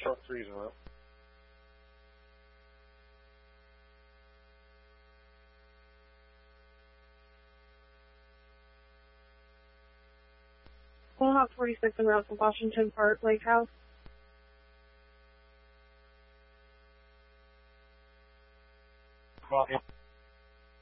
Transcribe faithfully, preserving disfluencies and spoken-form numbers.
truck freezing up. Full Hawk forty-six in route to Washington Park Lake House. Copy.